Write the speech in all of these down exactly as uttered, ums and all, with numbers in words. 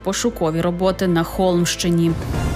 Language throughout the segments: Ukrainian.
Пошукові роботи на Холмщині.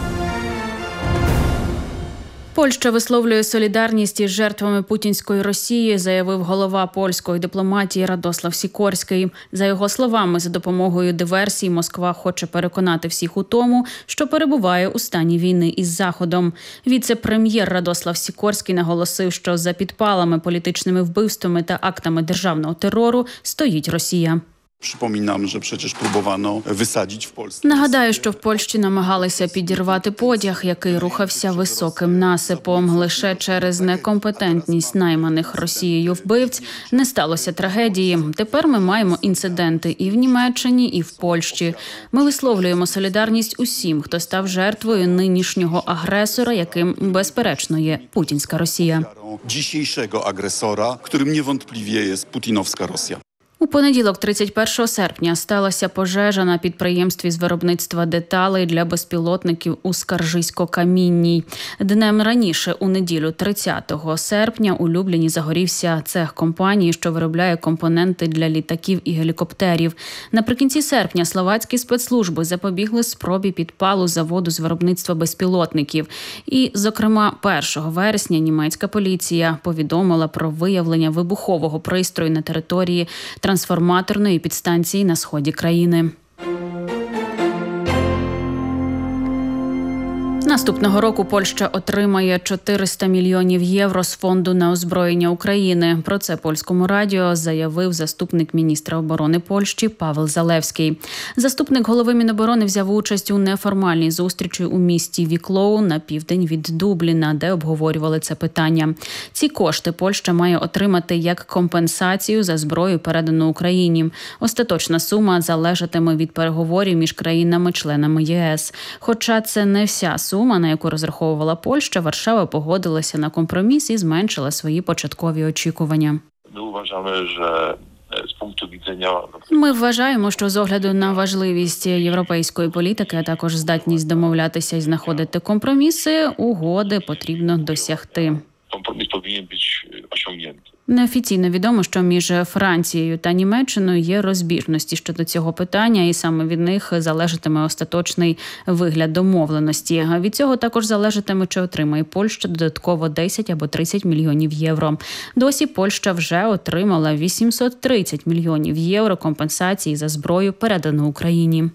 Польща висловлює солідарність із жертвами путінської Росії, заявив голова польської дипломатії Радослав Сікорський. За його словами, за допомогою диверсій Москва хоче переконати всіх у тому, що перебуває у стані війни із Заходом. Віце-прем'єр Радослав Сікорський наголосив, що за підпалами, політичними вбивствами та актами державного терору стоїть Росія. Przypominam, że przecież próbowano wysadzić w Polsce. Нагадаю, що в Польщі намагалися підірвати потяг, який рухався високим насипом. Лише через некомпетентність найманих Росією вбивць не сталося трагедії. Тепер ми маємо інциденти і в Німеччині, і в Польщі. Ми висловлюємо солідарність усім, хто став жертвою нинішнього агресора, яким, безперечно, є путінська Росія. Dzisiejszego agresora, którym niewątpliwie jest putinowska Rosja. У понеділок, тридцять першого серпня, сталася пожежа на підприємстві з виробництва деталей для безпілотників у Скаржисько-Камінній. Днем раніше, у неділю, тридцятого серпня, у Любліні загорівся цех компанії, що виробляє компоненти для літаків і гелікоптерів. Наприкінці серпня словацькі спецслужби запобігли спробі підпалу заводу з виробництва безпілотників. І, зокрема, першого вересня німецька поліція повідомила про виявлення вибухового пристрою на території трансформаторної підстанції на сході країни. Наступного року Польща отримає чотириста мільйонів євро з фонду на озброєння України. Про це Польському радіо заявив заступник міністра оборони Польщі Павел Залевський. Заступник голови Міноборони взяв участь у неформальній зустрічі у місті Віклоу на південь від Дубліна, де обговорювали це питання. Ці кошти Польща має отримати як компенсацію за зброю, передану Україні. Остаточна сума залежатиме від переговорів між країнами-членами ЄС. Хоча це не вся сума, на яку розраховувала Польща, Варшава погодилася на компроміс і зменшила свої початкові очікування. Ми вважаємо, що з пункту відзення... Ми вважаємо, що з огляду на важливість європейської політики, а також здатність домовлятися і знаходити компроміси, угоди потрібно досягти. Компроміс повинен бути осягнутий. Неофіційно відомо, що між Францією та Німеччиною є розбіжності щодо цього питання, і саме від них залежатиме остаточний вигляд домовленості. Від цього також залежатиме, чи отримає Польща додатково десять або тридцять мільйонів євро. Досі Польща вже отримала вісімсот тридцять мільйонів євро компенсації за зброю, передану Україні.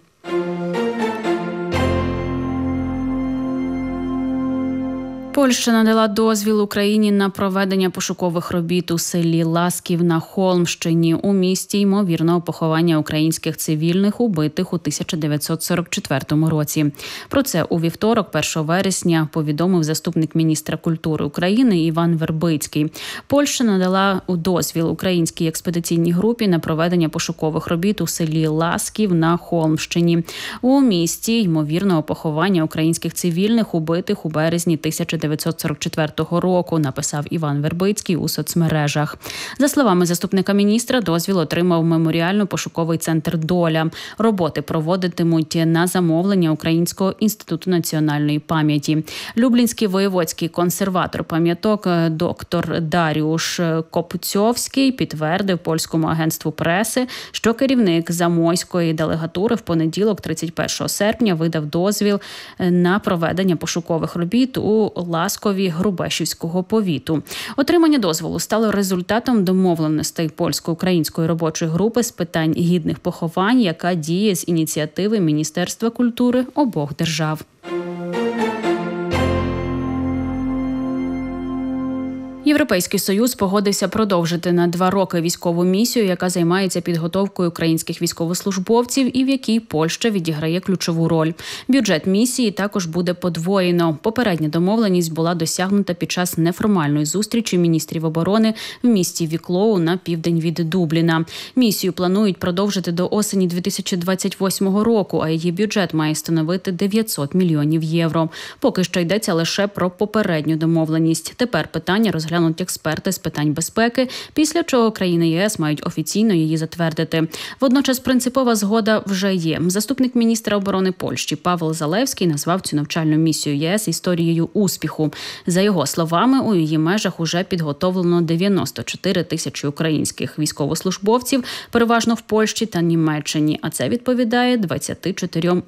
Польща надала дозвіл Україні на проведення пошукових робіт у селі Ласків на Холмщині у місті ймовірного поховання українських цивільних, убитих у тисяча дев'ятсот сорок четвертому році. Про це у вівторок, першого вересня, повідомив заступник міністра культури України Іван Вербицький. Польща надала дозвіл українській експедиційній групі на проведення пошукових робіт у селі Ласків на Холмщині у місті ймовірного поховання українських цивільних, убитих у березні тисяча дев'ятсот сорок четвертого року, написав Іван Вербицький у соцмережах. За словами заступника міністра, дозвіл отримав меморіально-пошуковий центр «Доля». Роботи проводитимуть на замовлення Українського інституту національної пам'яті. Люблінський воєводський консерватор пам'яток доктор Даріуш Копцьовський підтвердив польському агентству преси, що керівник замойської делегатури в понеділок, тридцять першого серпня, видав дозвіл на проведення пошукових робіт у Ласкові Грубешівського повіту. Отримання дозволу стало результатом домовленостей польсько-української робочої групи з питань гідних поховань, яка діє з ініціативи Міністерства культури обох держав. Європейський Союз погодився продовжити на два роки військову місію, яка займається підготовкою українських військовослужбовців і в якій Польща відіграє ключову роль. Бюджет місії також буде подвоєно. Попередня домовленість була досягнута під час неформальної зустрічі міністрів оборони в місті Віклоу на південь від Дубліна. Місію планують продовжити до осені дві тисячі двадцять восьмого року, а її бюджет має становити дев'ятсот мільйонів євро. Поки що йдеться лише про попередню домовленість. Тепер питання розглянуть експерти з питань безпеки, після чого країни ЄС мають офіційно її затвердити. Водночас принципова згода вже є. Заступник міністра оборони Польщі Павел Залевський назвав цю навчальну місію ЄС історією успіху. За його словами, у її межах уже підготовлено дев'яносто чотири тисячі українських військовослужбовців, переважно в Польщі та Німеччині, а це відповідає двадцяти чотирьом